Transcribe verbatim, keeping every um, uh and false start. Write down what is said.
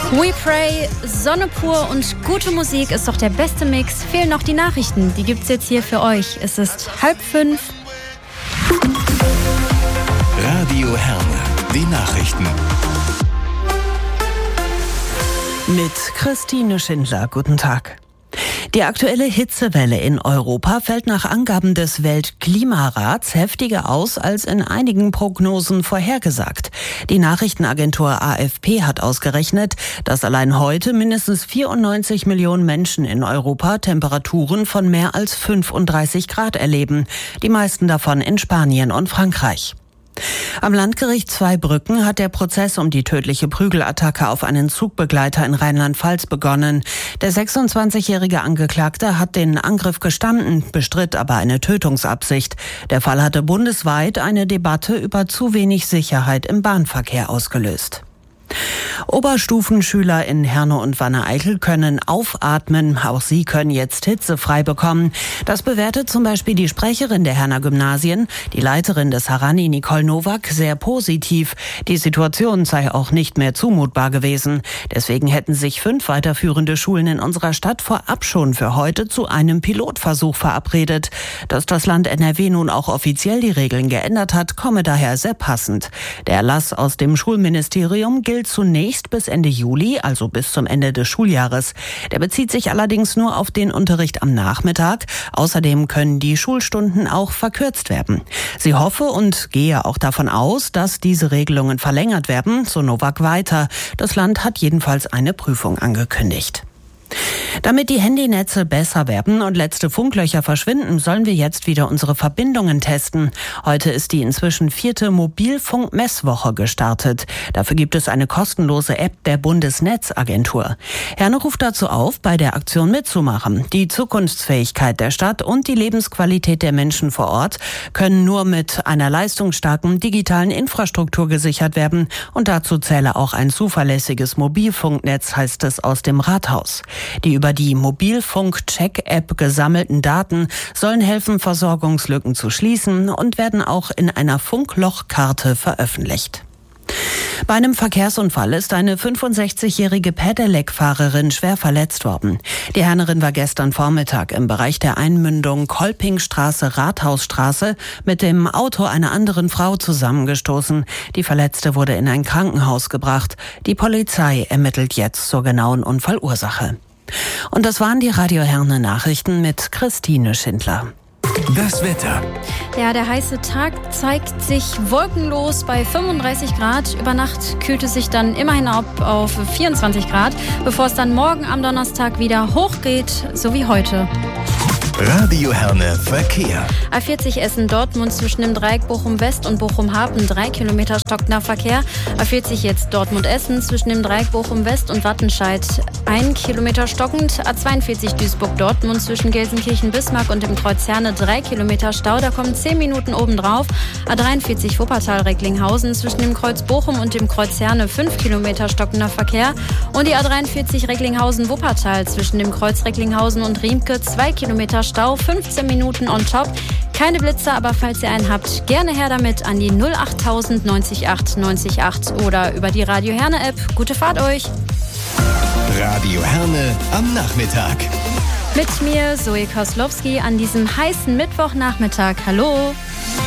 We Pray, Sonne pur und gute Musik ist doch der beste Mix. Fehlen noch die Nachrichten, die gibt's jetzt hier für euch. Es ist halb fünf. Radio Herne, die Nachrichten. Mit Christine Schindler, guten Tag. Die aktuelle Hitzewelle in Europa fällt nach Angaben des Weltklimarats heftiger aus als in einigen Prognosen vorhergesagt. Die Nachrichtenagentur A F P hat ausgerechnet, dass allein heute mindestens vierundneunzig Millionen Menschen in Europa Temperaturen von mehr als fünfunddreißig Grad erleben, die meisten davon in Spanien und Frankreich. Am Landgericht Zweibrücken hat der Prozess um die tödliche Prügelattacke auf einen Zugbegleiter in Rheinland-Pfalz begonnen. Der sechsundzwanzigjährige Angeklagte hat den Angriff gestanden, bestritt aber eine Tötungsabsicht. Der Fall hatte bundesweit eine Debatte über zu wenig Sicherheit im Bahnverkehr ausgelöst. Oberstufenschüler in Herne und Wanne-Eickel können aufatmen. Auch sie können jetzt hitzefrei bekommen. Das bewertet zum Beispiel die Sprecherin der Herner Gymnasien, die Leiterin des Harani, Nicole Nowak, sehr positiv. Die Situation sei auch nicht mehr zumutbar gewesen. Deswegen hätten sich fünf weiterführende Schulen in unserer Stadt vorab schon für heute zu einem Pilotversuch verabredet. Dass das Land N R W nun auch offiziell die Regeln geändert hat, komme daher sehr passend. Der Erlass aus dem Schulministerium gilt zunächst bis Ende Juli, also bis zum Ende des Schuljahres. Der bezieht sich allerdings nur auf den Unterricht am Nachmittag. Außerdem können die Schulstunden auch verkürzt werden. Sie hoffe und gehe auch davon aus, dass diese Regelungen verlängert werden, so Nowak weiter. Das Land hat jedenfalls eine Prüfung angekündigt. Damit die Handynetze besser werden und letzte Funklöcher verschwinden, sollen wir jetzt wieder unsere Verbindungen testen. Heute ist die inzwischen vierte Mobilfunk-Messwoche gestartet. Dafür gibt es eine kostenlose App der Bundesnetzagentur. Herne ruft dazu auf, bei der Aktion mitzumachen. Die Zukunftsfähigkeit der Stadt und die Lebensqualität der Menschen vor Ort können nur mit einer leistungsstarken digitalen Infrastruktur gesichert werden. Und dazu zähle auch ein zuverlässiges Mobilfunknetz, heißt es aus dem Rathaus. Die über die Mobilfunk-Check-App gesammelten Daten sollen helfen, Versorgungslücken zu schließen und werden auch in einer Funklochkarte veröffentlicht. Bei einem Verkehrsunfall ist eine fünfundsechzigjährige Pedelec-Fahrerin schwer verletzt worden. Die Hernerin war gestern Vormittag im Bereich der Einmündung Kolpingstraße-Rathausstraße mit dem Auto einer anderen Frau zusammengestoßen. Die Verletzte wurde in ein Krankenhaus gebracht. Die Polizei ermittelt jetzt zur genauen Unfallursache. Und das waren die Radio Herne Nachrichten mit Christine Schindler. Das Wetter. Ja, der heiße Tag zeigt sich wolkenlos bei fünfunddreißig Grad. Über Nacht kühlt es sich dann immerhin ab auf vierundzwanzig Grad, bevor es dann morgen am Donnerstag wieder hochgeht, so wie heute. Radio Herne Verkehr. A vierzig Essen-Dortmund zwischen dem Dreieck Bochum-West und Bochum-Hafen, drei Kilometer stockender Verkehr. A vierzig jetzt Dortmund-Essen zwischen dem Dreieck Bochum-West und Wattenscheid, ein Kilometer stockend. A zweiundvierzig Duisburg-Dortmund zwischen Gelsenkirchen-Bismarck und dem Kreuz Herne, drei Kilometer Stau, da kommen zehn Minuten obendrauf. A dreiundvierzig Wuppertal-Recklinghausen zwischen dem Kreuz Bochum und dem Kreuz Herne, fünf Kilometer stockender Verkehr. Und die A dreiundvierzig Recklinghausen-Wuppertal zwischen dem Kreuz Recklinghausen und Riemke, zwei Kilometer Stau, fünfzehn Minuten on top. Keine Blitze, aber falls ihr einen habt, gerne her damit an die null achttausend neunzig acht neunzig acht oder über die Radio Herne App. Gute Fahrt euch! Radio Herne am Nachmittag. Mit mir Zoe Koslowski an diesem heißen Mittwochnachmittag. Hallo!